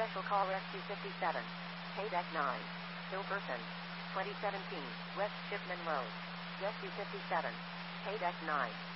Special Call Rescue 57. Payback 9. Hilberton. 2017. West Shipman Road. Rescue 57. Payback 9.